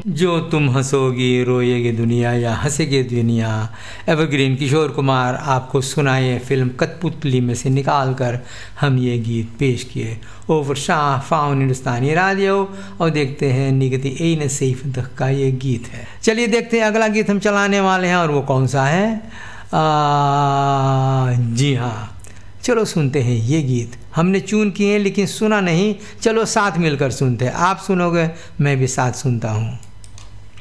जो तुम हंसोगी रोएगी दुनिया या हंसेगी दुनिया, एवरग्रीन किशोर कुमार आपको सुनाए फिल्म कठपुतली में से निकाल कर हम ये गीत पेश किए। ओवर शाह फाउन हिंदुस्तानी रेडियो और देखते हैं निगती ए नसीफ तक का ये गीत है। चलिए देखते हैं अगला गीत हम चलाने वाले हैं और वो कौन सा है। जी हाँ, चलो सुनते हैं ये गीत। हमने चून किए हैं लेकिन सुना नहीं, चलो साथ मिलकर सुनते हैं। आप सुनोगे मैं भी साथ सुनता हूँ।